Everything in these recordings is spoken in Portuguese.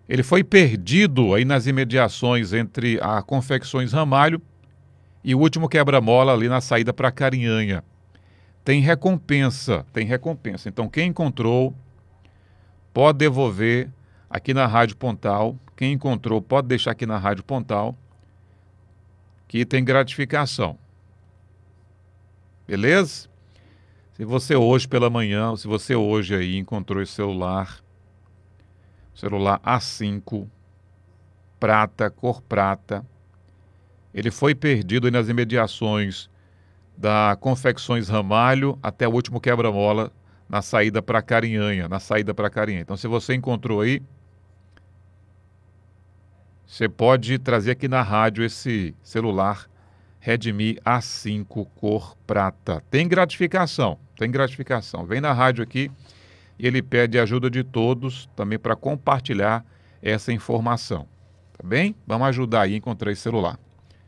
Ele foi perdido aí nas imediações entre a Confecções Ramalho e o último quebra-mola ali na saída para Carinhanha. Tem recompensa. Então quem encontrou pode devolver aqui na Rádio Pontal. Quem encontrou pode deixar aqui na Rádio Pontal, que tem gratificação. Beleza? Se você hoje pela manhã, se você hoje aí encontrou esse celular A5, prata, cor prata, ele foi perdido aí nas imediações da Confecções Ramalho até o último quebra-mola na saída para Carinhanha, Então, se você encontrou aí, você pode trazer aqui na rádio esse celular Redmi A5 cor prata. Tem gratificação. Vem na rádio aqui e ele pede a ajuda de todos também para compartilhar essa informação. Tá bem? Vamos ajudar aí a encontrar esse celular.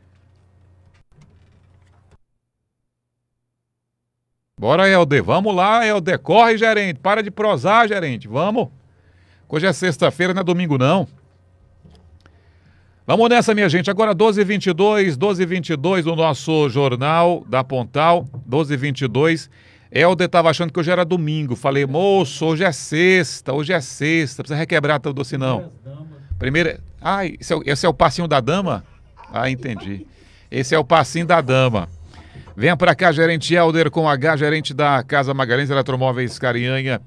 Bora, Helder. Vamos lá, Helder. Corre, gerente. Para de prosar, gerente. Vamos. Hoje é sexta-feira, não é domingo, não. Vamos nessa, minha gente. Agora 12h22 no nosso Jornal da Pontal. 12h22. Helder estava achando que hoje era domingo. Falei, moço, hoje é sexta. Precisa requebrar tudo assim, não. Primeiro... Ah, esse é o passinho da dama? Ah, entendi. Esse é o passinho da dama. Venha para cá, gerente Helder com H, gerente da Casa Magalhães Eletromóveis Carinhanha.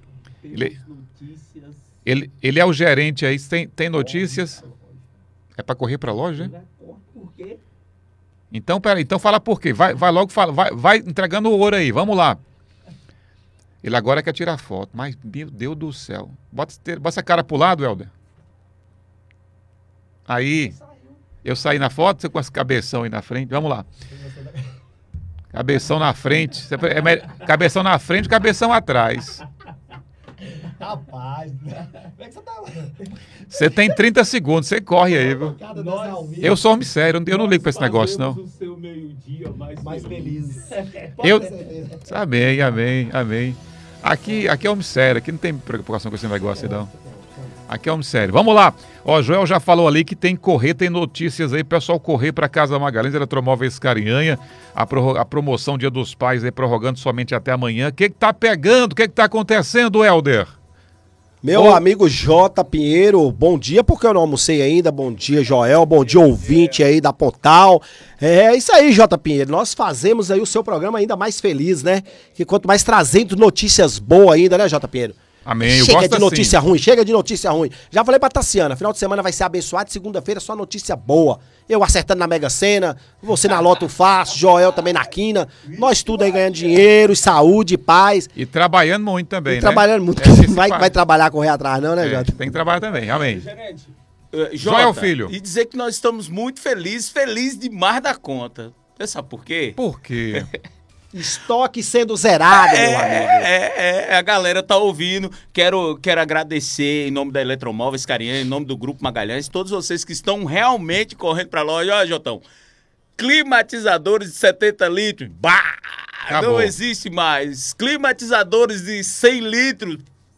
Ele é o gerente aí. Tem notícias? É para correr para a loja? Por quê? Então, peraí. Então fala por quê. Vai logo, vai entregando o ouro aí. Vamos lá. Ele agora quer tirar foto. Mas, meu Deus do céu. Bota essa cara pro lado, Helder. Aí. Eu saí na foto, você com esse cabeção aí na frente. Vamos lá. Cabeção na frente. Cabeção na frente, cabeção atrás. Rapaz, como é que você tá? Você tem 30 segundos, você corre aí, viu? Eu sou homem sério, eu não ligo pra esse negócio, não. O seu meio-dia mais feliz. Amém. Aqui é homem sério, aqui não tem preocupação com esse negócio, não. Aqui é homem sério. Vamos lá. Ó, Joel já falou ali que tem notícias aí, pessoal correr para Casa Magalhães Eletromóveis Carinhanha, a promoção Dia dos Pais aí prorrogando somente até amanhã. O que tá pegando? O que tá acontecendo, Helder? Meu amigo J. Pinheiro, bom dia, porque eu não almocei ainda. Bom dia, Joel. Bom dia, ouvinte aí da Pontal. É isso aí, J. Pinheiro. Nós fazemos aí o seu programa ainda mais feliz, né? Que quanto mais trazendo notícias boas ainda, né, J. Pinheiro? Amém. Chega de notícia ruim, chega de notícia ruim. Já falei pra Tassiana, final de semana vai ser abençoado, segunda-feira só notícia boa. Eu acertando na Mega Sena, você na Loto Fácil, Joel também na quina. Nós tudo aí ganhando dinheiro, saúde, paz. E trabalhando muito também, né? Trabalhando muito, vai trabalhar, correr atrás não, né, Jota? Tem que trabalhar também, amém. Gerente, Joel, filho. E dizer que nós estamos muito feliz demais da conta. Você sabe por quê? Por quê? Estoque sendo zerado, meu amigo. A galera tá ouvindo. Quero agradecer em nome da Eletromóveis Carinhanha, em nome do Grupo Magalhães, todos vocês que estão realmente correndo pra loja. Olha, Jotão, climatizadores de 70 litros, Acabou. Não existe mais. Climatizadores de 100 litros,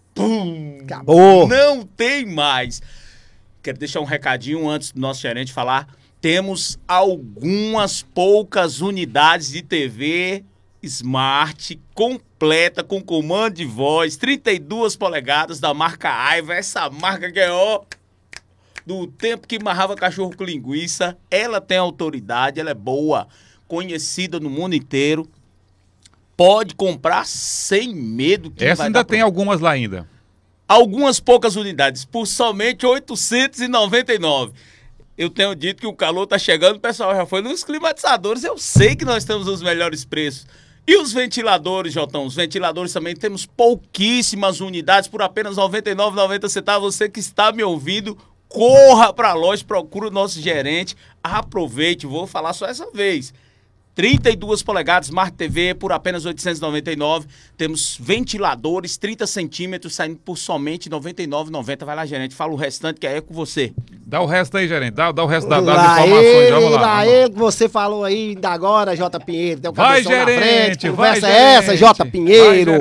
Acabou. Não tem mais. Quero deixar um recadinho antes do nosso gerente falar. Temos algumas poucas unidades de TV Smart completa com comando de voz, 32 polegadas da marca Aiva, essa marca que é do tempo que amarrava cachorro com linguiça. Ela tem autoridade, ela é boa, conhecida no mundo inteiro. Pode comprar sem medo. Que Essa ainda tem algumas lá ainda. Algumas poucas unidades, por somente R$ 899. Eu tenho dito que o calor tá chegando, o pessoal já foi nos climatizadores. Eu sei que nós temos os melhores preços. E os ventiladores, Jotão? Os ventiladores também temos pouquíssimas unidades por apenas R$ 99,90. Você que está me ouvindo, corra para a loja, procura o nosso gerente, aproveite, vou falar só essa vez. 32 polegadas, Smart TV por apenas R$ 899. Temos ventiladores 30 centímetros saindo por somente R$ 99,90. Vai lá, gerente, fala o restante que é com você. Dá o resto aí, gerente. Dá o resto das informações. Vamos lá. Aí que você falou aí ainda agora, J. Pinheiro. Tem o vai, cabeção gerente, na frente. Vai, Conversa gerente. é essa, J. Pinheiro? Vai, gerente.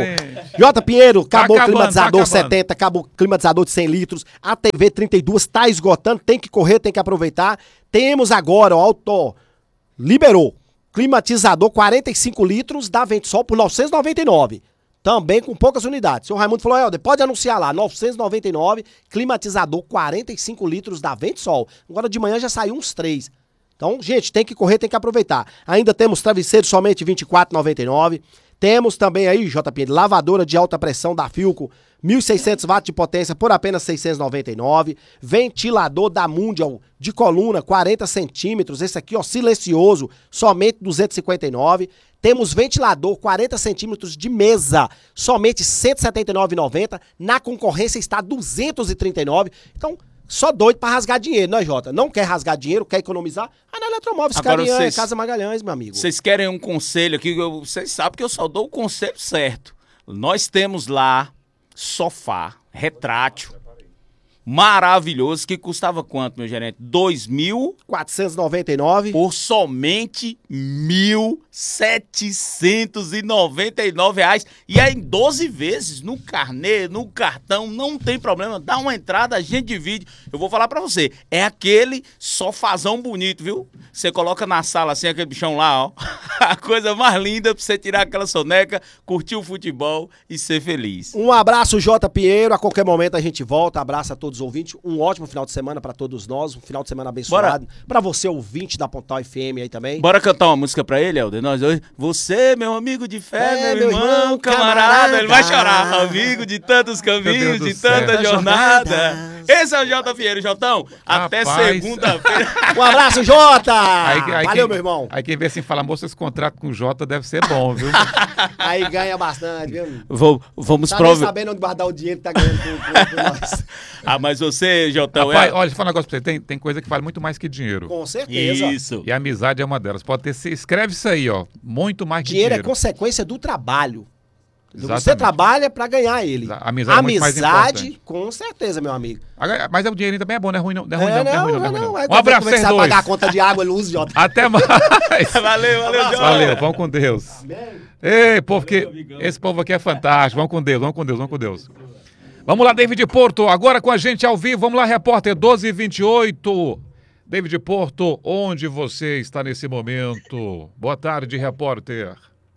J. Pinheiro, acabou Tá o climatizador acabando. 70, acabou o climatizador de 100 litros, a TV 32 tá esgotando, tem que correr, tem que aproveitar. Temos agora, ó, liberou, climatizador 45 litros da Ventesol por 999. Também com poucas unidades. O Raimundo falou, Helder, pode anunciar lá, 999, climatizador 45 litros da Ventesol. Agora de manhã já saiu uns 3. Então, gente, tem que correr, tem que aproveitar. Ainda temos travesseiro somente R$ 24,99. Temos também aí, JP, lavadora de alta pressão da Philco, 1.600 watts de potência por apenas R$ 699. Ventilador da Mundial de coluna, 40 centímetros. Esse aqui, ó, silencioso, somente R$ 259. Temos ventilador 40 centímetros de mesa, somente R$ 179,90. Na concorrência está R$ 239. Então, só doido pra rasgar dinheiro, né, Jota? Não quer rasgar dinheiro, quer economizar? Na Eletromóveis Agora Carinhã, vocês- Casa Magalhães, meu amigo. Vocês querem um conselho aqui? Vocês sabem que eu só dou o conselho certo. Nós temos lá sofá retrátil maravilhoso que custava quanto, meu gerente? 2.000 499. por somente R$ 1.799. E aí em 12 vezes, no carnê, no cartão, não tem problema. Dá uma entrada, a gente divide. Eu vou falar pra você, é aquele sofazão bonito, viu? Você coloca na sala assim, aquele bichão lá, ó. A coisa mais linda pra você tirar aquela soneca, curtir o futebol e ser feliz. Um abraço, J. Pinheiro. A qualquer momento a gente volta. Abraço a todos os ouvintes. Um ótimo final de semana pra todos nós. Um final de semana abençoado. Pra você, ouvinte da Pontal FM aí também. Bora cantar uma música pra ele, Helder? Nós dois. Você, meu amigo de fé, É, meu irmão, camarada. Ele vai chorar. camarada. Amigo de tantos Meu caminhos, Deus de do céu. tanta jornada. jornadas. Esse é o J. Pinheiro, Jotão. Até Rapaz. segunda-feira. Um abraço, Jota! Aí Valeu, meu irmão. Aí quem vê assim fala, moça, esse contrato com o Jota deve ser bom, viu? Aí ganha bastante, viu? Vamos Tá nem provar. sabendo onde guardar o dinheiro que tá ganhando por nós. Ah, mas você, Jotão, Rapaz, olha, deixa eu falar um negócio pra você. Tem coisa que vale muito mais que dinheiro. Com certeza. Isso. E a amizade é uma delas. Pode ter, escreve isso aí, ó. Muito mais que Dinheiro dinheiro. é consequência do trabalho. Você Exatamente. trabalha pra ganhar ele. A amizade é muito mais importante. Com certeza, meu amigo. Mas o dinheirinho também é bom, não é ruim não. Não é ruim não, não é ruim não, não é ruim não. É Um abraço, como é que vocês você vai dois. pagar a conta de água, luz, Jota? Até mais. Valeu, Jotão. Valeu, vamos com Deus. Ei, povo esse povo aqui é fantástico. Vamos com Deus, vamos com Deus, vamos com Deus. Vamos lá, David Porto, agora com a gente ao vivo. Vamos lá, repórter 1228. David Porto, onde você está nesse momento? Boa tarde, repórter.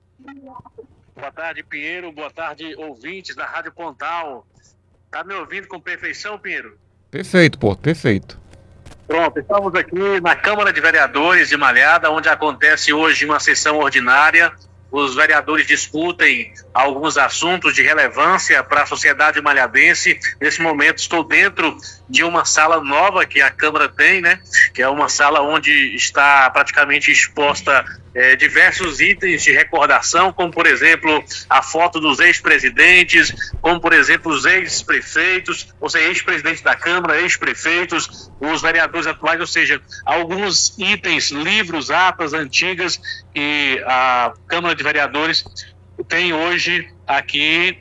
Boa tarde, Pinheiro. Boa tarde, ouvintes da Rádio Pontal. Tá me ouvindo com perfeição, Pinheiro? Perfeito, Porto, perfeito. Pronto, estamos aqui na Câmara de Vereadores de Malhada, onde acontece hoje uma sessão ordinária. Os vereadores discutem alguns assuntos de relevância para a sociedade malhadense. Nesse momento estou dentro de uma sala nova que a Câmara tem, né? Que é uma sala onde está praticamente exposta diversos itens de recordação, como por exemplo a foto dos ex-presidentes, como por exemplo os ex-prefeitos, ou seja, ex-presidentes da Câmara, ex-prefeitos, os vereadores atuais, ou seja, alguns itens, livros, atas antigas que a Câmara de Vereadores tem hoje aqui.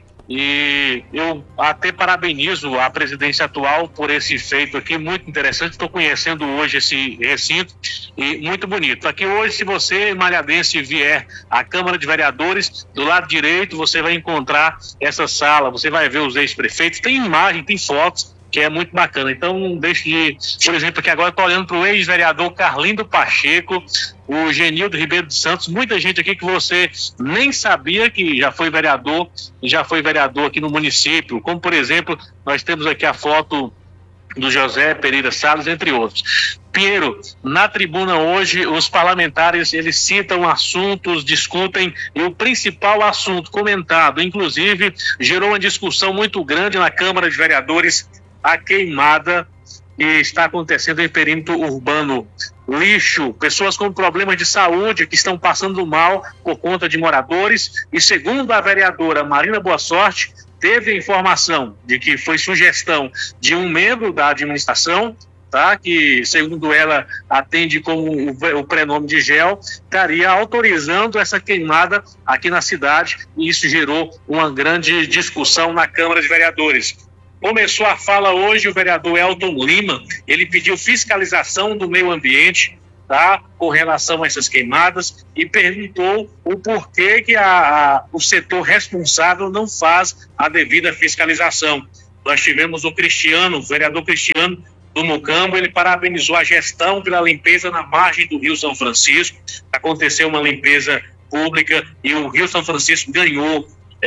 E eu até parabenizo a presidência atual por esse feito aqui, muito interessante. Estou conhecendo hoje esse recinto e muito bonito. Aqui hoje, se você, malhadense, vier à Câmara de Vereadores, do lado direito você vai encontrar essa sala, você vai ver os ex-prefeitos, tem imagem, tem fotos, que é muito bacana. Então não deixe de, por exemplo, aqui agora estou olhando para o ex-vereador Carlindo Pacheco, o Genildo Ribeiro dos Santos, muita gente aqui que você nem sabia que já foi vereador aqui no município, como por exemplo, nós temos aqui a foto do José Pereira Salles, entre outros. Pinheiro, na tribuna hoje, os parlamentares, eles citam assuntos, discutem, e o principal assunto comentado, inclusive, gerou uma discussão muito grande na Câmara de Vereadores, a queimada que está acontecendo em perímetro urbano. Lixo, pessoas com problemas de saúde que estão passando mal por conta de moradores, e segundo a vereadora Marina Boa Sorte, teve a informação de que foi sugestão de um membro da administração, tá, que segundo ela atende como o prenome de Gel, estaria autorizando essa queimada aqui na cidade, e isso gerou uma grande discussão na Câmara de Vereadores. Começou a fala hoje o vereador Elton Lima, ele pediu fiscalização do meio ambiente, tá, com relação a essas queimadas e perguntou o porquê que o setor responsável não faz a devida fiscalização. Nós tivemos o vereador Cristiano do Mocambo, ele parabenizou a gestão pela limpeza na margem do Rio São Francisco. Aconteceu uma limpeza pública e o Rio São Francisco ganhou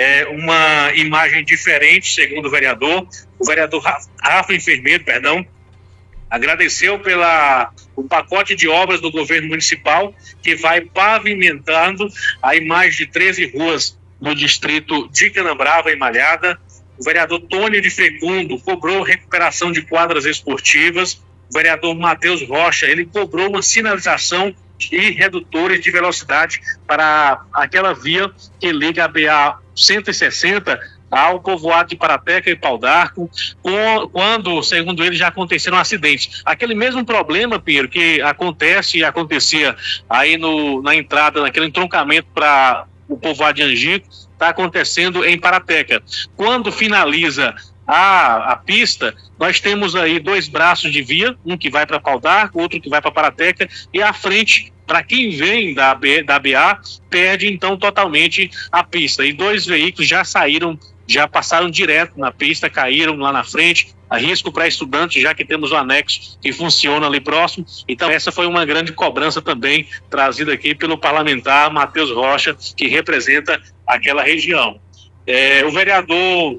uma imagem diferente, segundo o vereador. O vereador Rafa Enfermeiro, agradeceu o pacote de obras do governo municipal que vai pavimentando aí mais de 13 ruas no distrito de Canabrava e Malhada. O vereador Tônio de Fecundo cobrou recuperação de quadras esportivas. O vereador Matheus Rocha, ele cobrou uma sinalização e redutores de velocidade para aquela via que liga a BA 160 ao povoado de Parateca e Pau d'Arco, quando, segundo ele, já aconteceram acidentes. Aquele mesmo problema, Pinheiro, que acontece e acontecia aí na entrada, naquele entroncamento para o povoado de Angico, está acontecendo em Parateca. Quando finaliza a pista, nós temos aí 2 braços de via, um que vai para Pau d'Arco, outro que vai para Parateca, e à frente, para quem vem da BA, perde então totalmente a pista. E 2 veículos já passaram direto na pista, caíram lá na frente, a risco para estudantes, já que temos um anexo que funciona ali próximo. Então essa foi uma grande cobrança também trazida aqui pelo parlamentar Matheus Rocha, que representa aquela região. O vereador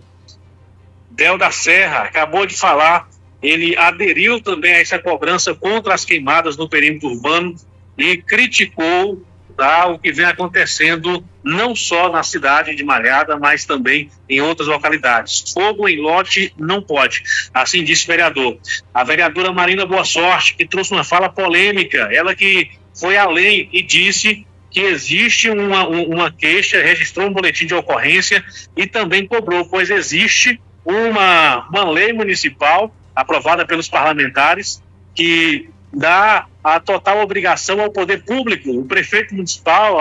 Del da Serra acabou de falar, ele aderiu também a essa cobrança contra as queimadas no perímetro urbano e criticou o que vem acontecendo não só na cidade de Malhada, mas também em outras localidades. Fogo em lote não pode, assim disse o vereador. A vereadora Marina Boa Sorte, que trouxe uma fala polêmica, ela que foi além e disse que existe uma queixa, registrou um boletim de ocorrência e também cobrou, pois existe uma lei municipal aprovada pelos parlamentares que dá a total obrigação ao poder público, o prefeito municipal,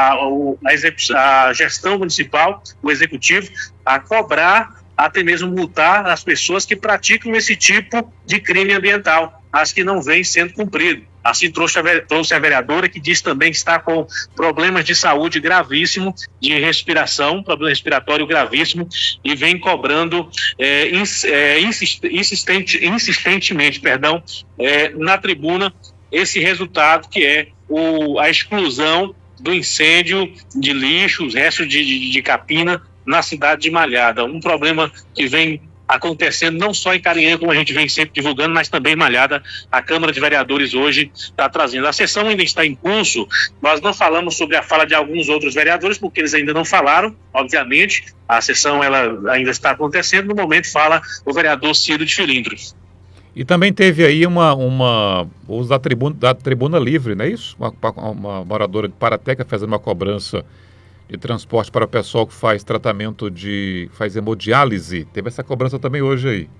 a gestão municipal, o executivo, a cobrar, até mesmo multar as pessoas que praticam esse tipo de crime ambiental, as que não vêm sendo cumprido. Assim trouxe a vereadora, que diz também que está com problemas de saúde gravíssimo, de respiração, problema respiratório gravíssimo, e vem cobrando insistentemente, na tribuna, esse resultado que é a exclusão do incêndio de lixo, os restos de capina na cidade de Malhada. Um problema que vem acontecendo não só em Carinhã, como a gente vem sempre divulgando, mas também em Malhada. A Câmara de Vereadores hoje está trazendo. A sessão ainda está em curso, nós não falamos sobre a fala de alguns outros vereadores, porque eles ainda não falaram, obviamente. A sessão ela ainda está acontecendo, no momento fala o vereador Ciro de Filindro. E também teve aí uso da tribuna livre, não é isso? Uma moradora de Parateca fazendo uma cobrança de transporte para o pessoal que faz faz hemodiálise. Teve essa cobrança também hoje aí.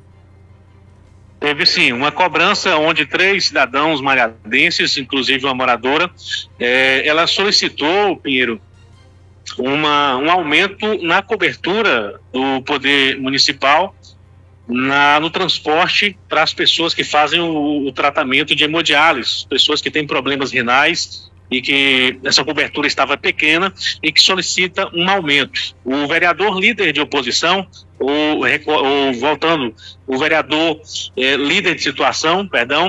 Teve sim, uma cobrança onde 3 cidadãos malhadenses, inclusive uma moradora, ela solicitou, Pinheiro, um aumento na cobertura do poder municipal no transporte para as pessoas que fazem o tratamento de hemodiálise, pessoas que têm problemas renais e que essa cobertura estava pequena e que solicita um aumento. O vereador líder de oposição, o vereador líder de situação,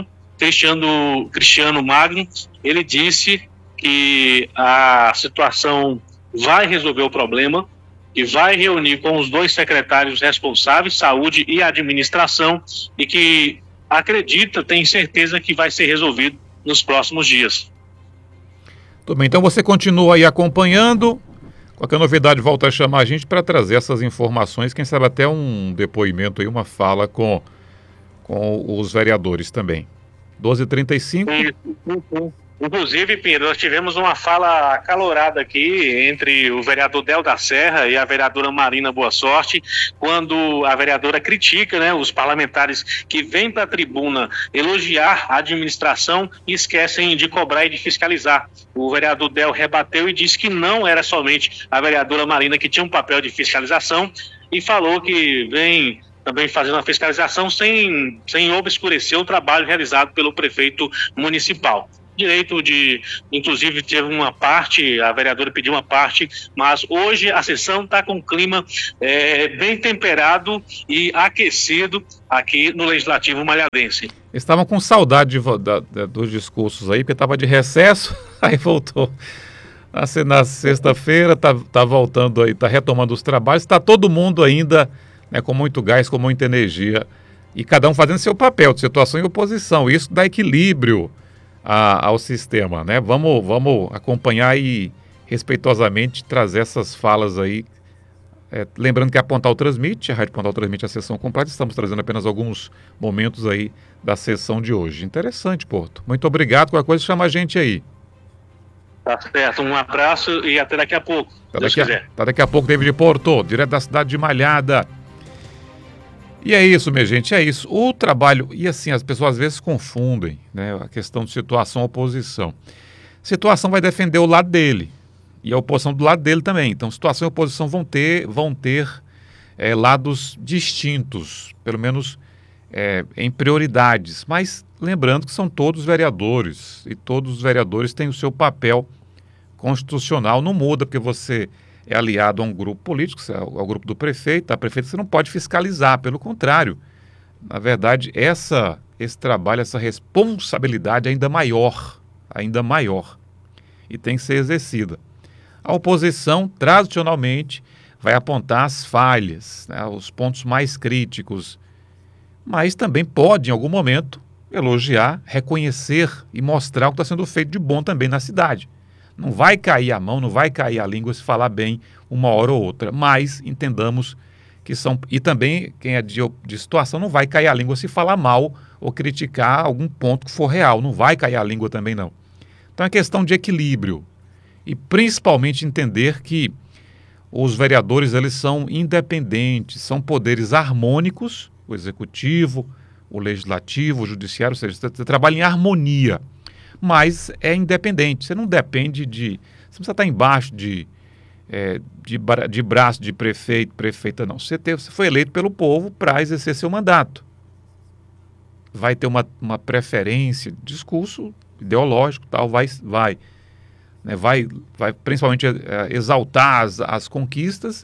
Cristiano Magno, ele disse que a situação vai resolver o problema e vai reunir com os 2 secretários responsáveis, saúde e administração, e que acredita, tem certeza que vai ser resolvido nos próximos dias. Tudo bem, então você continua aí acompanhando. Qualquer novidade, volta a chamar a gente para trazer essas informações, quem sabe até um depoimento aí, uma fala com os vereadores também. 12h35. Inclusive, Pinheiro, nós tivemos uma fala acalorada aqui entre o vereador Del da Serra e a vereadora Marina Boa Sorte, quando a vereadora critica, os parlamentares que vêm para a tribuna elogiar a administração e esquecem de cobrar e de fiscalizar. O vereador Del rebateu e disse que não era somente a vereadora Marina que tinha um papel de fiscalização e falou que vem também fazendo a fiscalização sem obscurecer o trabalho realizado pelo prefeito municipal. direito de, inclusive teve uma parte, a vereadora pediu uma parte, mas hoje a sessão está com um clima bem temperado e aquecido aqui no Legislativo Malhadense. Estavam com saudade dos discursos aí, porque estava de recesso, aí voltou. Na sexta-feira, tá voltando aí, tá retomando os trabalhos, está todo mundo ainda, né, com muito gás, com muita energia, e cada um fazendo seu papel de situação e oposição. Isso dá equilíbrio ao sistema, né? Vamos acompanhar e respeitosamente trazer essas falas aí. Lembrando que a Pontal transmite, a Rádio Pontal transmite a sessão completa, estamos trazendo apenas alguns momentos aí da sessão de hoje. Interessante, Porto. Muito obrigado, qualquer coisa chama a gente aí. Tá certo, um abraço e até daqui a pouco, se Deus quiser. Daqui a pouco, David Porto, direto da cidade de Malhada. E é isso, minha gente, é isso. O trabalho, e assim, as pessoas às vezes confundem, né, a questão de situação-oposição. Situação vai defender o lado dele, e a oposição do lado dele também. Então, situação e oposição vão ter lados distintos, pelo menos em prioridades. Mas lembrando que são todos vereadores, e todos os vereadores têm o seu papel constitucional. Não muda porque você é aliado a um grupo político, ao grupo do prefeito, da prefeita, você não pode fiscalizar, pelo contrário. Na verdade, esse trabalho, essa responsabilidade é ainda maior, e tem que ser exercida. A oposição, tradicionalmente, vai apontar as falhas, né, os pontos mais críticos, mas também pode, em algum momento, elogiar, reconhecer e mostrar o que está sendo feito de bom também na cidade. Não vai cair a mão, não vai cair a língua se falar bem uma hora ou outra, mas entendamos que são... E também quem é de situação não vai cair a língua se falar mal ou criticar algum ponto que for real, não vai cair a língua também não. Então é questão de equilíbrio e principalmente entender que os vereadores eles são independentes, são poderes harmônicos, o executivo, o legislativo, o judiciário, ou seja, você trabalha em harmonia, mas é independente, você não depende de... Você precisa estar embaixo de braço de prefeito, prefeita, não. Você foi eleito pelo povo para exercer seu mandato. Vai ter uma preferência, discurso ideológico, tal, vai principalmente exaltar as conquistas,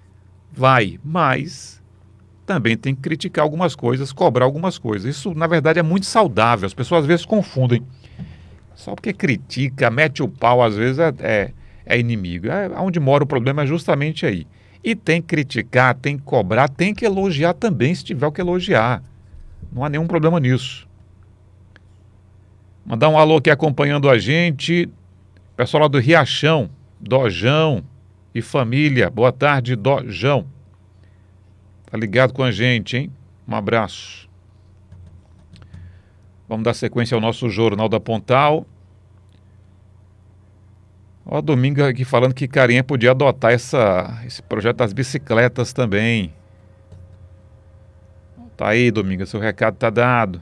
mas também tem que criticar algumas coisas, cobrar algumas coisas. Isso, na verdade, é muito saudável. As pessoas às vezes confundem. Só porque critica, mete o pau, às vezes é inimigo. Onde mora o problema é justamente aí. E tem que criticar, tem que cobrar, tem que elogiar também, se tiver o que elogiar. Não há nenhum problema nisso. Mandar um alô aqui acompanhando a gente. Pessoal lá do Riachão, Dojão e família. Boa tarde, Dojão. Tá ligado com a gente, hein? Um abraço. Vamos dar sequência ao nosso Jornal da Pontal. Ó, Domingo aqui falando que Carinha podia adotar esse projeto das bicicletas também. Tá aí, Domingo, seu recado tá dado.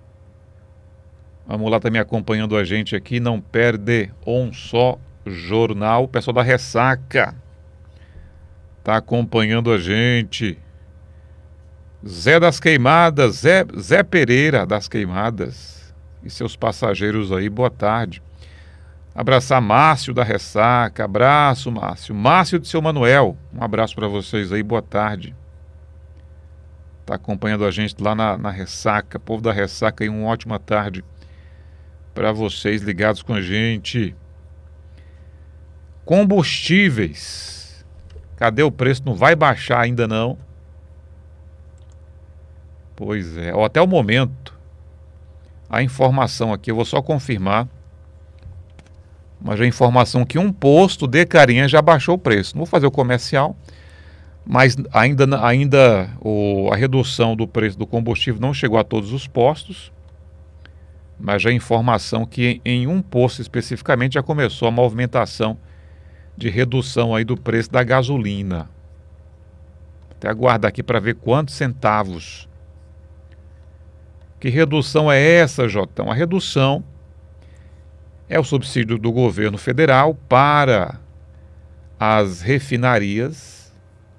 Vamos lá, também acompanhando a gente aqui, não perde um só jornal. O pessoal da Ressaca tá acompanhando a gente. Zé das Queimadas, Zé Pereira das Queimadas e seus passageiros aí, boa tarde. Abraçar Márcio da Ressaca, abraço Márcio. Márcio de Seu Manuel, um abraço para vocês aí, boa tarde. Tá acompanhando a gente lá na Ressaca, povo da Ressaca aí, uma ótima tarde para vocês ligados com a gente. Combustíveis, cadê o preço? Não vai baixar ainda não. Pois é, até o momento, a informação aqui, eu vou só confirmar, mas a informação que um posto de Carinha já baixou o preço. Não vou fazer o comercial, mas ainda a redução do preço do combustível não chegou a todos os postos, mas já a informação que em um posto especificamente já começou a movimentação de redução aí do preço da gasolina. Até aguardar aqui para ver quantos centavos. Que redução é essa, Jotão? A redução é o subsídio do governo federal para as refinarias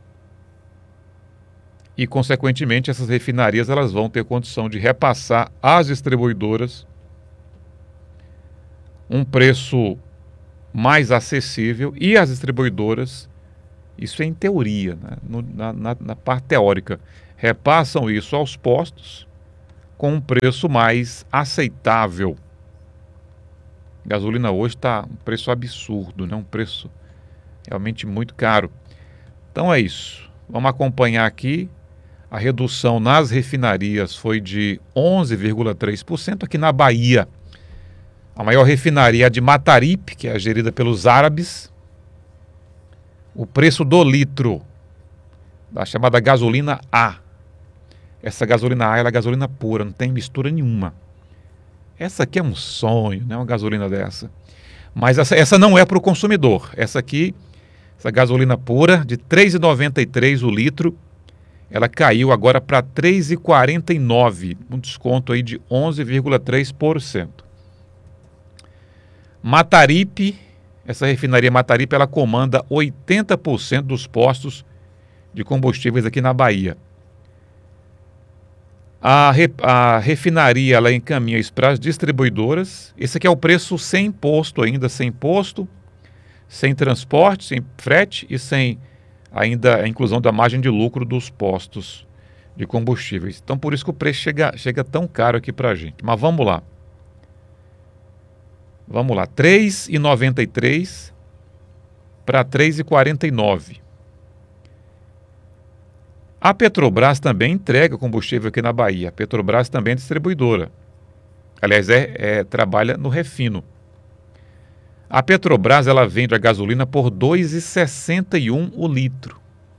e, consequentemente, essas refinarias elas vão ter condição de repassar às distribuidoras um preço mais acessível e as distribuidoras, isso é em teoria, né? Na parte teórica, repassam isso aos postos com um preço mais aceitável. Gasolina hoje está um preço absurdo, né? Um preço realmente muito caro. Então é isso. Vamos acompanhar aqui. A redução nas refinarias foi de 11,3%. Aqui na Bahia, a maior refinaria é a de Mataripe, que é gerida pelos árabes. O preço do litro da chamada gasolina A. Essa gasolina A ela é gasolina pura, não tem mistura nenhuma. Essa aqui é um sonho, né? Uma gasolina dessa. Mas essa não é para o consumidor. Essa gasolina pura, de R$ 3,93 o litro, ela caiu agora para R$ 3,49, um desconto aí de 11,3%. Mataripe, essa refinaria Mataripe, ela comanda 80% dos postos de combustíveis aqui na Bahia. A refinaria ela encaminha isso para as distribuidoras. Esse aqui é o preço sem imposto ainda, sem imposto, sem transporte, sem frete e sem ainda a inclusão da margem de lucro dos postos de combustíveis. Então por isso que o preço chega tão caro aqui para a gente. Mas vamos lá. Vamos lá, R$ 3,93 para R$ 3,49. A Petrobras também entrega combustível aqui na Bahia. A Petrobras também é distribuidora. Aliás, trabalha no refino. A Petrobras ela vende a gasolina por R$ 2,61 o litro.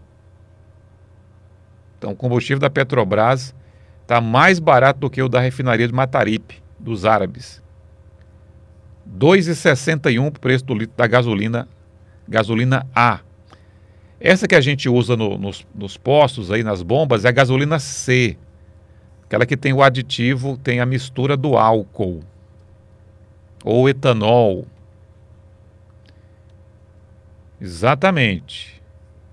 Então o combustível da Petrobras está mais barato do que o da refinaria de Mataripe, dos árabes. R$ 2,61 o preço do litro da gasolina A. Essa que a gente usa nos postos, aí nas bombas, é a gasolina C. Aquela que tem o aditivo, tem a mistura do álcool. Ou etanol. Exatamente.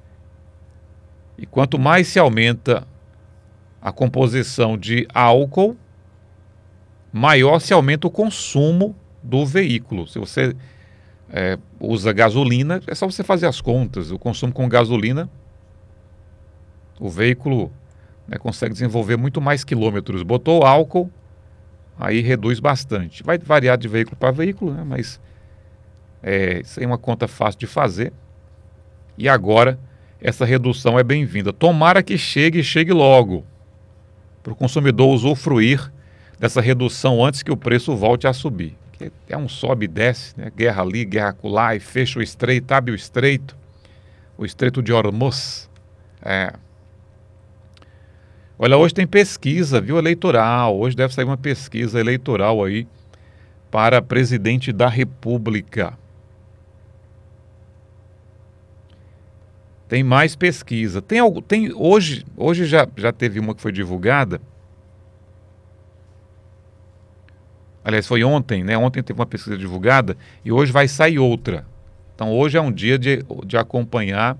E quanto mais se aumenta a composição de álcool, maior se aumenta o consumo do veículo. Se você usa gasolina, é só você fazer as contas. O consumo com gasolina, o veículo consegue desenvolver muito mais quilômetros. Botou álcool, aí reduz bastante. Vai variar de veículo para veículo, né? Mas isso aí é uma conta fácil de fazer. E agora, essa redução é bem-vinda. Tomara que chegue logo, para o consumidor usufruir dessa redução antes que o preço volte a subir. É um sobe e desce, né? Guerra ali, guerra acolá, e fecha o estreito, abre o estreito de Hormuz. Olha, hoje tem pesquisa, viu, eleitoral. Hoje deve sair uma pesquisa eleitoral aí para presidente da República. Tem mais pesquisa. Hoje já teve uma que foi divulgada. Aliás, foi ontem, né? Ontem teve uma pesquisa divulgada e hoje vai sair outra. Então hoje é um dia de acompanhar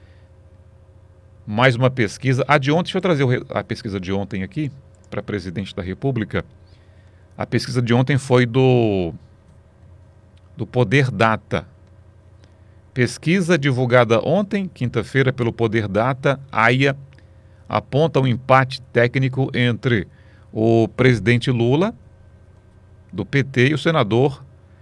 mais uma pesquisa. A de ontem, deixa eu trazer a pesquisa de ontem aqui para presidente da República. A pesquisa de ontem foi do Poder Data. Pesquisa divulgada ontem, quinta-feira, pelo Poder Data, AIA, aponta um empate técnico entre o presidente Lula, do PT, e o senador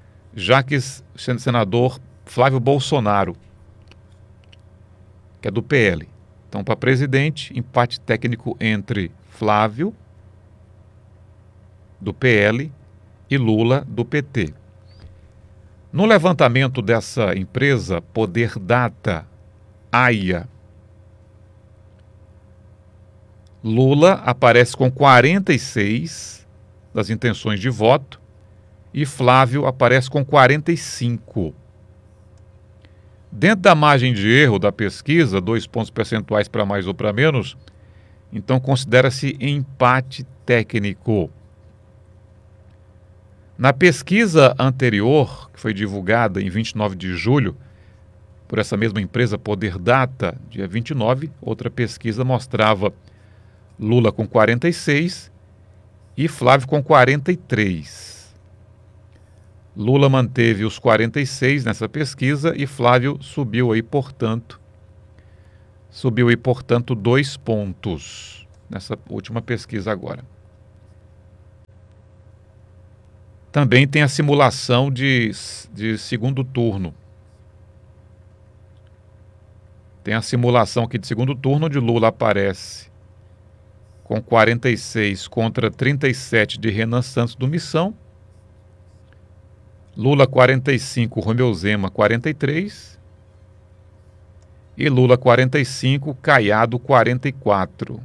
Flávio Bolsonaro, que é do PL. Então, para presidente, empate técnico entre Flávio, do PL, e Lula, do PT. No levantamento dessa empresa, Poder Data, AIA, Lula aparece com 46 das intenções de voto e Flávio aparece com 45. Dentro da margem de erro da pesquisa, 2 pontos percentuais para mais ou para menos, então considera-se empate técnico. Na pesquisa anterior, que foi divulgada em 29 de julho, por essa mesma empresa Poder Data, dia 29, outra pesquisa mostrava Lula com 46 e Flávio com 43. Lula manteve os 46 nessa pesquisa e Flávio subiu aí, portanto, 2 pontos nessa última pesquisa agora. Também tem a simulação de segundo turno. Tem a simulação aqui de segundo turno, onde Lula aparece com 46 contra 37 de Renan Santos do Missão. Lula 45, Romeu Zema 43. E Lula 45, Caiado 44.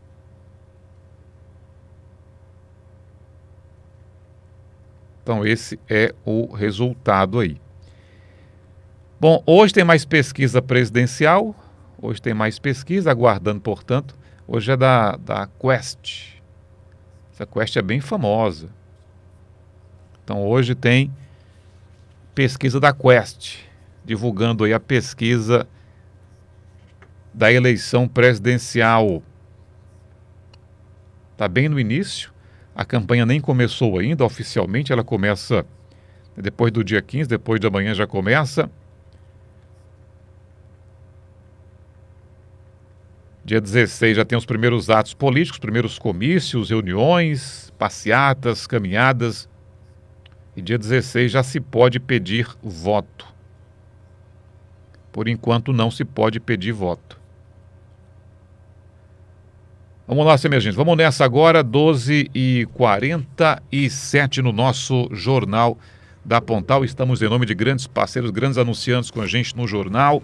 Então esse é o resultado aí. Bom, hoje tem mais pesquisa presidencial. Hoje tem mais pesquisa, aguardando, portanto. Hoje é da Quest. Essa Quest é bem famosa. Então hoje tem pesquisa da Quest, divulgando aí a pesquisa da eleição presidencial. Está bem no início. A campanha nem começou ainda oficialmente. Ela começa depois do dia 15, depois de amanhã já começa. Dia 16 já tem os primeiros atos políticos, primeiros comícios, reuniões, passeatas, caminhadas. E dia 16 já se pode pedir voto. Por enquanto não se pode pedir voto. Vamos lá, minha gente. Vamos nessa agora, 12h47 no nosso Jornal da Pontal. Estamos em nome de grandes parceiros, grandes anunciantes com a gente no jornal.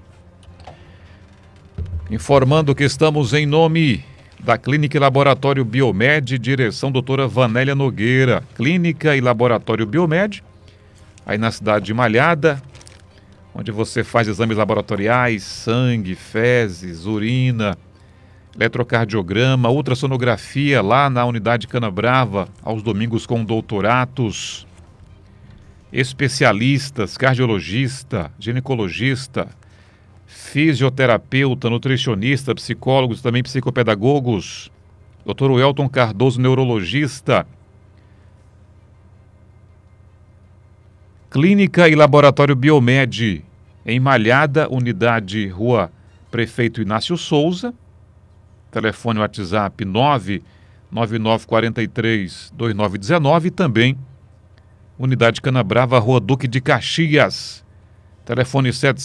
Informando que estamos em nome da Clínica e Laboratório Biomed, direção doutora Vanélia Nogueira. Clínica e Laboratório Biomed, aí na cidade de Malhada, onde você faz exames laboratoriais, sangue, fezes, urina, eletrocardiograma, ultrassonografia lá na unidade Canabrava, aos domingos com doutoratos, especialistas, cardiologista, ginecologista, fisioterapeuta, nutricionista, psicólogos, também psicopedagogos, Dr. Welton Cardoso, neurologista, Clínica e Laboratório Biomed, em Malhada, unidade Rua Prefeito Inácio Souza, telefone WhatsApp 999432919 e também unidade Canabrava, Rua Duque de Caxias, telefone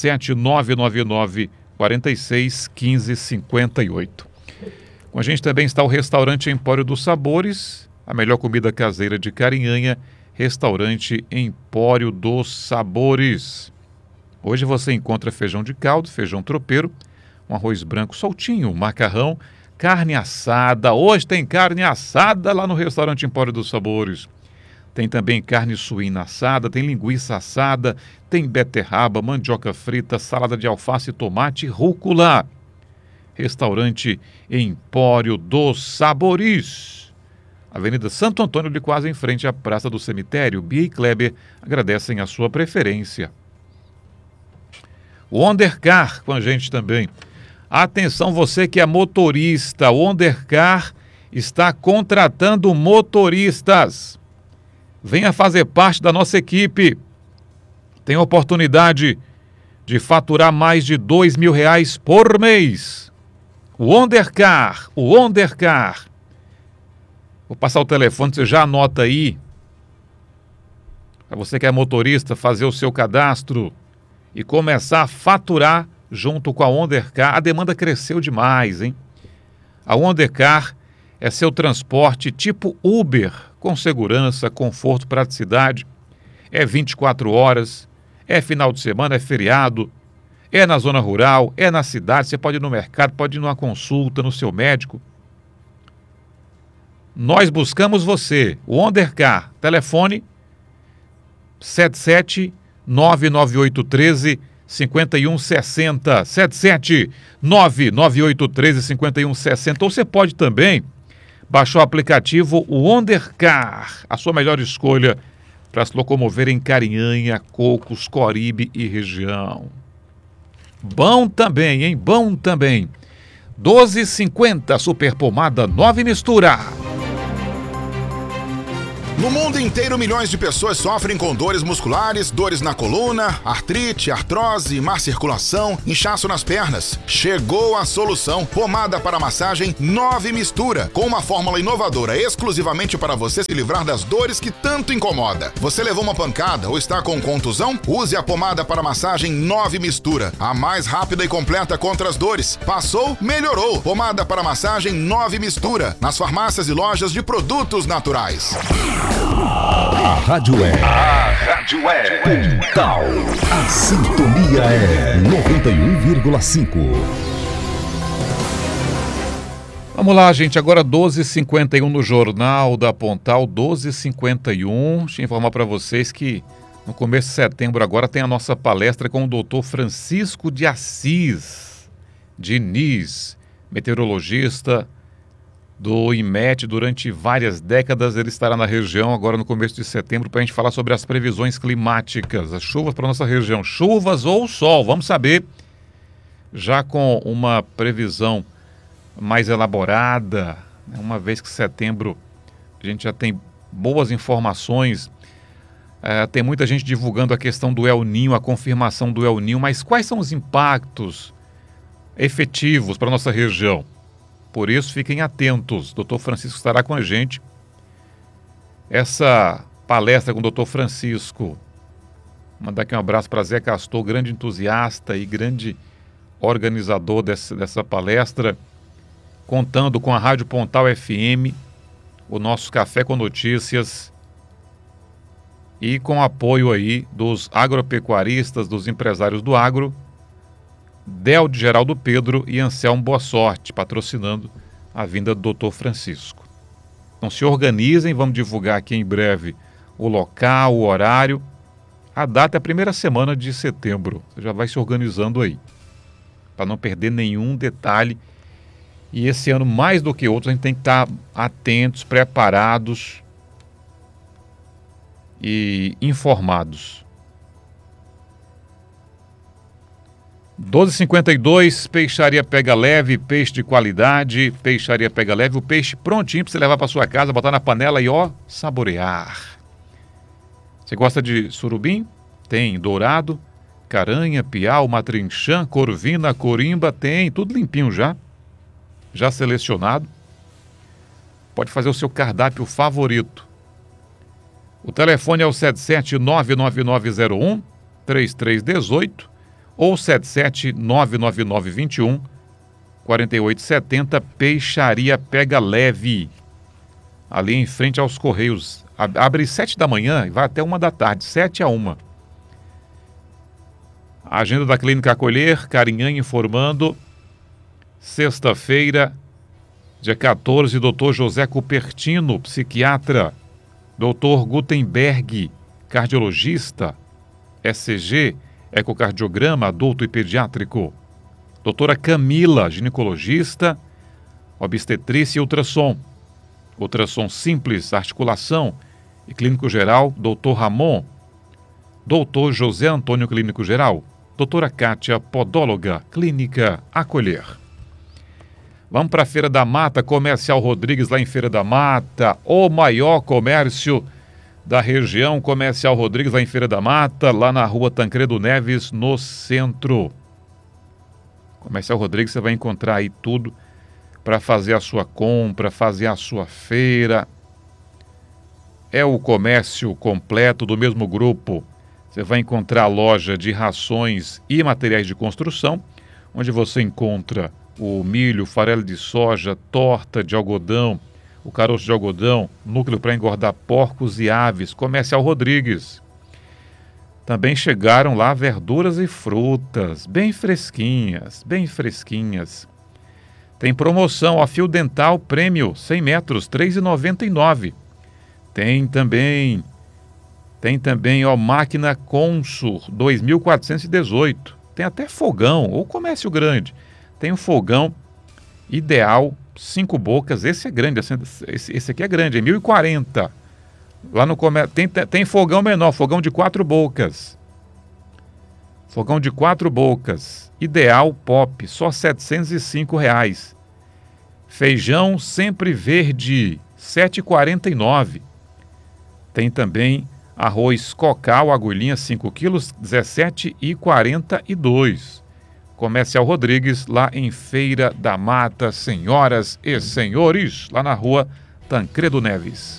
77999461558. Com a gente também está o restaurante Empório dos Sabores, a melhor comida caseira de Carinhanha, restaurante Empório dos Sabores. Hoje você encontra feijão de caldo, feijão tropeiro, um arroz branco soltinho, macarrão, carne assada. Hoje tem carne assada lá no restaurante Empório dos Sabores. Tem também carne suína assada, tem linguiça assada, tem beterraba, mandioca frita, salada de alface, tomate e rúcula. Restaurante Empório dos Sabores. Avenida Santo Antônio de Quase, em frente à Praça do Cemitério. Bia e Kleber agradecem a sua preferência. O Ondercar com a gente também. Atenção, você que é motorista, o Ondercar está contratando motoristas. Venha fazer parte da nossa equipe. Tem a oportunidade de faturar mais de R$2.000 por mês. O Ondercar. Vou passar o telefone, você já anota aí. Para você que é motorista, fazer o seu cadastro e começar a faturar junto com a Ondercar. A demanda cresceu demais, hein? A Ondercar é seu transporte tipo Uber, com segurança, conforto, praticidade. É 24 horas, é final de semana, é feriado, é na zona rural, é na cidade. Você pode ir no mercado, pode ir numa consulta, no seu médico. Nós buscamos você, o Ondercar. Telefone 7799813-5160. 7799813-5160. Ou você pode também baixar o aplicativo o Ondercar, a sua melhor escolha para se locomover em Carinhanha, Cocos, Coribe e região. Bom também, hein? Bom também. 12,50, super pomada 9 mistura. No mundo inteiro, milhões de pessoas sofrem com dores musculares, dores na coluna, artrite, artrose, má circulação, inchaço nas pernas. Chegou a solução. Pomada para massagem 9 Mistura, com uma fórmula inovadora exclusivamente para você se livrar das dores que tanto incomoda. Você levou uma pancada ou está com contusão? Use a pomada para massagem 9 Mistura, a mais rápida e completa contra as dores. Passou? Melhorou. Pomada para massagem 9 Mistura, nas farmácias e lojas de produtos naturais. A Rádio é Pontal. A sintonia é 91,5. Vamos lá, gente. Agora 12h51 no Jornal da Pontal, 12h51. Deixa eu informar para vocês que no começo de setembro agora tem a nossa palestra com o Dr. Francisco de Assis Diniz, meteorologista do IMET durante várias décadas. Ele estará na região agora no começo de setembro para a gente falar sobre as previsões climáticas, as chuvas para a nossa região, chuvas ou sol, vamos saber, já com uma previsão mais elaborada, né? Uma vez que setembro a gente já tem boas informações, tem muita gente divulgando a questão do El Niño, a confirmação do El Niño, mas quais são os impactos efetivos para a nossa região? Por isso, fiquem atentos. O Dr. Francisco estará com a gente. Essa palestra com o Dr. Francisco. Mandar aqui um abraço para Zé Castor, grande entusiasta e grande organizador dessa palestra, contando com a Rádio Pontal FM, o nosso Café com Notícias e com apoio aí dos agropecuaristas, dos empresários do agro, Del de Geraldo Pedro e Anselmo Boa Sorte, patrocinando a vinda do Dr. Francisco. Então se organizem, vamos divulgar aqui em breve o local, o horário. A data é a primeira semana de setembro, você já vai se organizando aí, para não perder nenhum detalhe. E esse ano, mais do que outros, a gente tem que estar atentos, preparados e informados. 12h52, Peixaria Pega Leve, peixe de qualidade, Peixaria Pega Leve, o peixe prontinho para você levar para sua casa, botar na panela e saborear. Você gosta de surubim? Tem dourado, caranha, piau, matrinchã, corvina, corimba, tem tudo limpinho já selecionado. Pode fazer o seu cardápio favorito. O telefone é o 7799901-3318 ou 7799921-4870, Peixaria Pega Leve, ali em frente aos Correios. Abre 7 da manhã e vai até 1 da tarde, 7 a 1. A agenda da Clínica Acolher, Carinhã informando, sexta-feira, dia 14, Dr. José Cupertino, psiquiatra, Dr. Gutenberg, cardiologista, ECG, ecocardiograma adulto e pediátrico, doutora Camila, ginecologista, obstetrícia e ultrassom simples, articulação e clínico geral, doutor Ramon, doutor José Antônio, clínico geral, doutora Kátia, podóloga, Clínica Acolher. Vamos para a Feira da Mata, Comercial Rodrigues, lá em Feira da Mata, o maior comércio da região, Comercial Rodrigues, lá em Feira da Mata, lá na rua Tancredo Neves, no centro. Comercial Rodrigues, você vai encontrar aí tudo para fazer a sua compra, fazer a sua feira. É o comércio completo do mesmo grupo. Você vai encontrar a loja de rações e materiais de construção, onde você encontra o milho, farelo de soja, torta de algodão, o caroço de algodão, núcleo para engordar porcos e aves, Comercial Rodrigues. Também chegaram lá verduras e frutas, bem fresquinhas, bem fresquinhas. Tem promoção, ó, fio dental prêmio, 100 metros, R$ 3,99. Tem também, ó, máquina Consur, 2.418. Tem até fogão, ou comércio grande. Tem um fogão ideal, 5 bocas, esse é grande, esse aqui é grande, é 1.040. Lá no comércio tem fogão menor, fogão de 4 bocas. Fogão de 4 bocas, ideal pop, só R$ 705. Feijão sempre verde, R$ 7,49. Tem também arroz Cocal, agulhinha 5 quilos, 17,42. Comercial Rodrigues, lá em Feira da Mata, senhoras e senhores, lá na rua Tancredo Neves.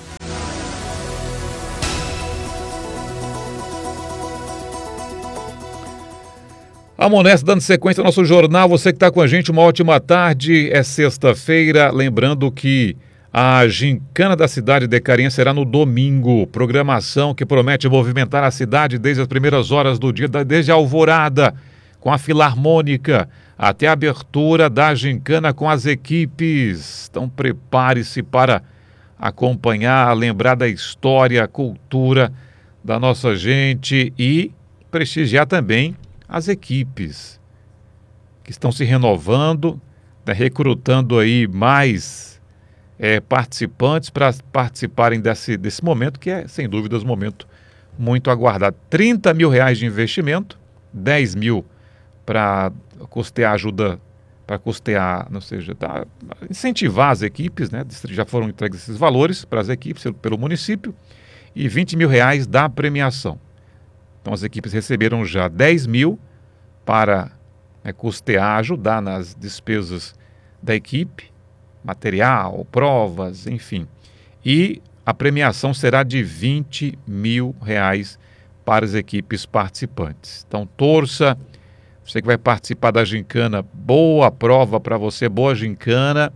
A Monesta dando sequência ao nosso jornal. Você que está com a gente, uma ótima tarde. É sexta-feira, lembrando que a gincana da cidade de Carinha será no domingo. Programação que promete movimentar a cidade desde as primeiras horas do dia, desde a alvorada, com a Filarmônica, até a abertura da gincana com as equipes. Então prepare-se para acompanhar, lembrar da história, cultura da nossa gente e prestigiar também as equipes que estão se renovando, recrutando aí mais participantes para participarem desse momento, que é, sem dúvidas, um momento muito aguardado. R$30 mil de investimento, 10 mil para custear ajuda, para custear, ou seja, incentivar as equipes, né? Já foram entregues esses valores para as equipes pelo município, e R$20 mil da premiação. Então as equipes receberam já 10 mil para custear, ajudar nas despesas da equipe, material, provas, enfim. E a premiação será de R$20 mil para as equipes participantes. Então torça, você que vai participar da gincana, boa prova para você, boa gincana.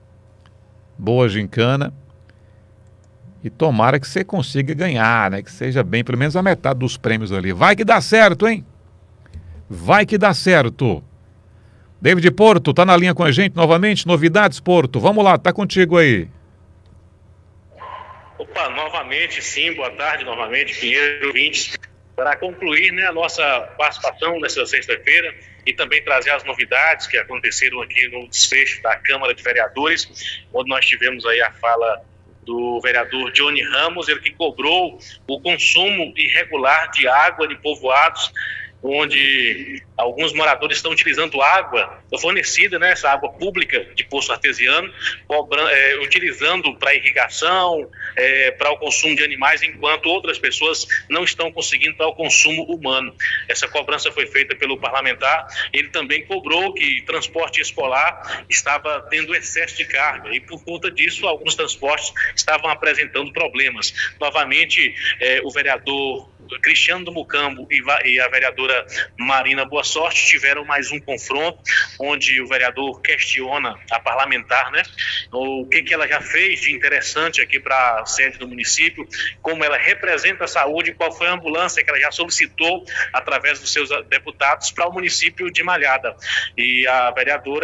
E tomara que você consiga ganhar, né? Que seja bem, pelo menos a metade dos prêmios ali. Vai que dá certo, hein? Vai que dá certo. David Porto, tá na linha com a gente novamente. Novidades, Porto? Vamos lá, tá contigo aí. Opa, novamente, sim, boa tarde novamente, Pinheiro, ouvintes. Para concluir, né, a nossa participação nessa sexta-feira e também trazer as novidades que aconteceram aqui no desfecho da Câmara de Vereadores, onde nós tivemos aí a fala do vereador Johnny Ramos, ele que cobrou o consumo irregular de água de povoados, onde alguns moradores estão utilizando água fornecida, né, essa água pública de poço artesiano, utilizando para irrigação, para o consumo de animais, enquanto outras pessoas não estão conseguindo para o consumo humano. Essa cobrança foi feita pelo parlamentar. Ele também cobrou que transporte escolar estava tendo excesso de carga e, por conta disso, alguns transportes estavam apresentando problemas. Novamente, o vereador Cristiano do Mucambo e a vereadora Marina Boa Sorte tiveram mais um confronto, onde o vereador questiona a parlamentar, né, o que ela já fez de interessante aqui para a sede do município, como ela representa a saúde, qual foi a ambulância que ela já solicitou através dos seus deputados para o município de Malhada. E a vereadora,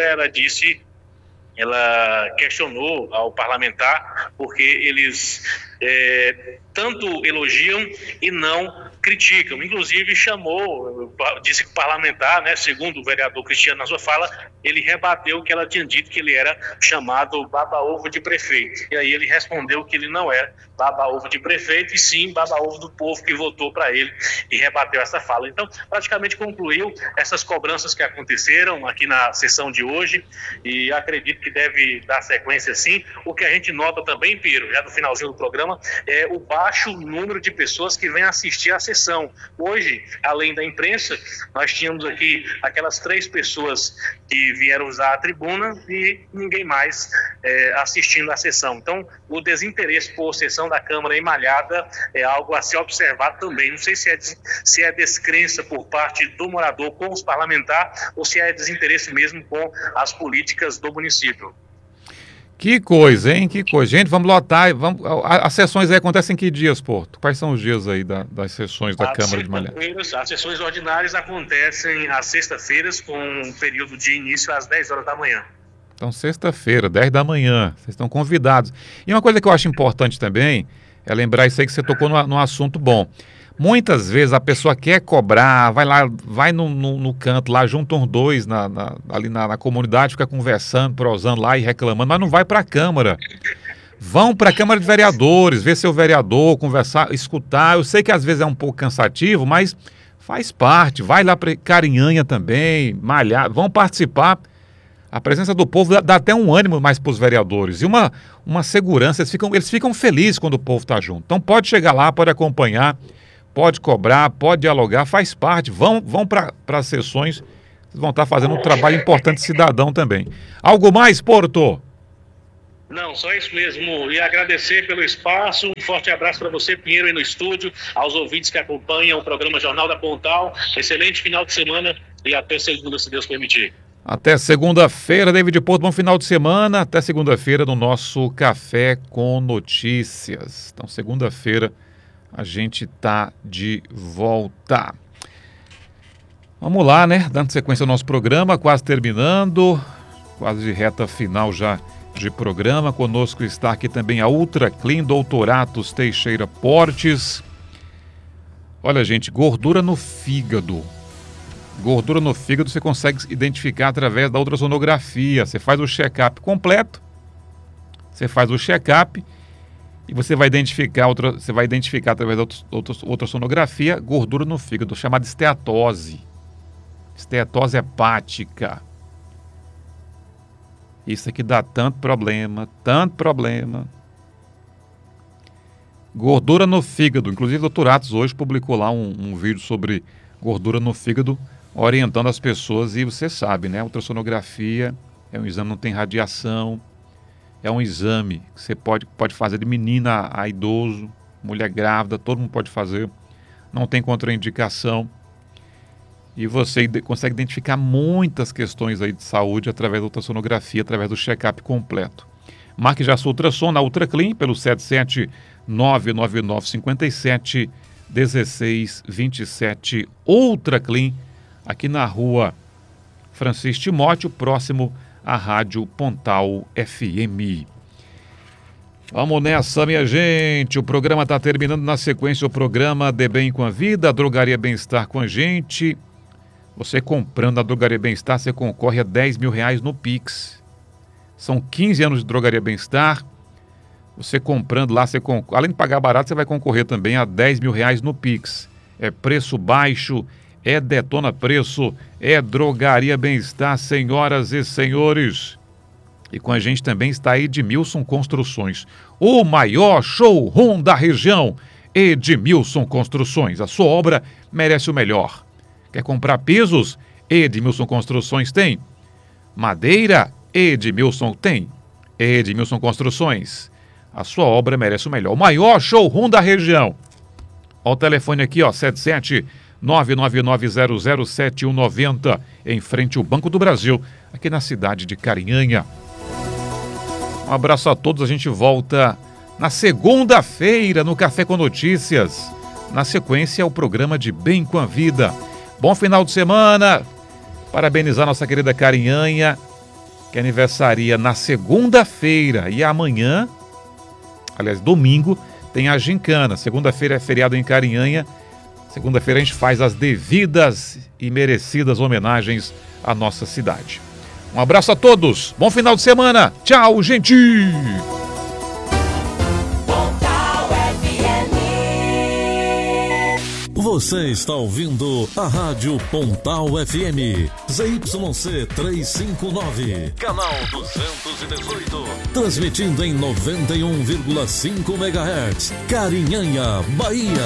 ela questionou ao parlamentar porque eles tanto elogiam e não criticam. Inclusive disse que o parlamentar, né, segundo o vereador Cristiano na sua fala, ele rebateu que ela tinha dito que ele era chamado baba-ovo de prefeito. E aí ele respondeu que ele não era baba-ovo de prefeito, e sim baba-ovo do povo que votou para ele, e rebateu essa fala. Então, praticamente concluiu essas cobranças que aconteceram aqui na sessão de hoje, e acredito que deve dar sequência sim. O que a gente nota também, Piro, já no finalzinho do programa, é o baixo número de pessoas que vêm assistir à sessão. Hoje, além da imprensa, nós tínhamos aqui aquelas 3 pessoas que vieram usar a tribuna e ninguém mais assistindo à sessão. Então, o desinteresse por sessão da Câmara em Malhada é algo a se observar também. Não sei se é descrença por parte do morador com os parlamentares ou se é desinteresse mesmo com as políticas do município. Que coisa, hein? Que coisa. Gente, vamos lotar. As sessões aí acontecem em que dias, Porto? Quais são os dias aí das sessões da Câmara de Malhada? As sessões ordinárias acontecem às sextas-feiras, com um período de início às 10 horas da manhã. Então, sexta-feira, 10 da manhã. Vocês estão convidados. E uma coisa que eu acho importante também é lembrar isso aí que você tocou num assunto bom. Muitas vezes a pessoa quer cobrar, vai no canto lá, junta uns 2 ali na comunidade, fica conversando, prosando lá e reclamando, mas não vai para a Câmara. Vão para a Câmara de Vereadores, ver seu vereador, conversar, escutar. Eu sei que às vezes é um pouco cansativo, mas faz parte. Vai lá para Carinhanha também, Malhar, vão participar. A presença do povo dá até um ânimo mais para os vereadores e uma segurança. Eles ficam felizes quando o povo está junto. Então pode chegar lá, pode acompanhar, pode cobrar, pode dialogar, faz parte. Vão para as sessões, vocês vão estar fazendo um trabalho importante cidadão também. Algo mais, Porto? Não, só isso mesmo. E agradecer pelo espaço. Um forte abraço para você, Pinheiro, aí no estúdio, aos ouvintes que acompanham o programa Jornal da Pontal. Excelente final de semana e até segunda, se Deus permitir. Até segunda-feira, David Porto, bom final de semana. Até segunda-feira no nosso Café com Notícias. Então, segunda-feira a gente tá de volta. Vamos lá, né? Dando sequência ao nosso programa, quase terminando, quase de reta final já de programa. Conosco está aqui também a Ultra Clean, Dr. Atos Teixeira Portes. Olha, gente, gordura no fígado. Gordura no fígado você consegue identificar através da ultrassonografia. Você faz o check-up completo, você faz o check-up e você vai identificar através da ultrassonografia gordura no fígado, chamada esteatose. Esteatose hepática. Isso aqui dá tanto problema, tanto problema. Gordura no fígado. Inclusive o Dr. Atos hoje publicou lá um vídeo sobre gordura no fígado, orientando as pessoas. E você sabe, né? A ultrassonografia é um exame, não tem radiação. É um exame que você pode fazer de menina a idoso, mulher grávida, todo mundo pode fazer. Não tem contraindicação. E você consegue identificar muitas questões aí de saúde através da ultrassonografia, através do check-up completo. Marque já sua ultrassom na Ultra Clean pelo 77999571627 Ultra Clean, aqui na rua Francisco Timóteo, próximo à Rádio Pontal FM. Vamos nessa, minha gente. O programa está terminando. Na sequência, o programa De Bem com a Vida, a Drogaria Bem-Estar com a gente. Você comprando a Drogaria Bem-Estar, você concorre a R$10 mil no Pix. São 15 anos de Drogaria Bem-Estar. Você comprando lá, além de pagar barato, você vai concorrer também a R$10 mil no Pix. É preço baixo, é detona preço, é Drogaria Bem-Estar, senhoras e senhores. E com a gente também está Edmilson Construções, o maior showroom da região. Edmilson Construções, a sua obra merece o melhor. Quer comprar pisos? Edmilson Construções tem. Madeira? Edmilson tem. Edmilson Construções, a sua obra merece o melhor. O maior showroom da região. Olha o telefone aqui, ó, 77999007190, em frente ao Banco do Brasil, aqui na cidade de Carinhanha. Um abraço a todos, a gente volta na segunda-feira no Café com Notícias. Na sequência, o programa De Bem com a Vida. Bom final de semana, parabenizar nossa querida Carinhanha, que aniversaria na segunda-feira, e amanhã, aliás, domingo, tem a gincana. Segunda-feira é feriado em Carinhanha. Segunda-feira a gente faz as devidas e merecidas homenagens à nossa cidade. Um abraço a todos, bom final de semana, tchau, gente! Você está ouvindo a Rádio Pontal FM, ZYC 359, canal 218, transmitindo em 91,5 MHz, Carinhanha, Bahia.